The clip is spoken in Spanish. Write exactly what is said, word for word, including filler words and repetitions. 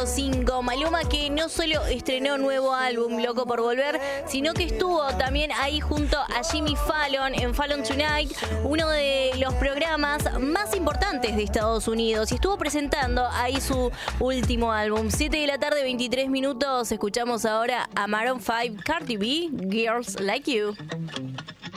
cinco. Maluma, que no solo estrenó nuevo álbum, Loco por Volver, sino que estuvo también ahí junto a Jimmy Fallon en Fallon Tonight, uno de los programas más importantes de Estados Unidos, y estuvo presentando ahí su último álbum. siete de la tarde, veintitrés minutos. Escuchamos ahora a Maroon cinco, Cardi B, Girls Like You.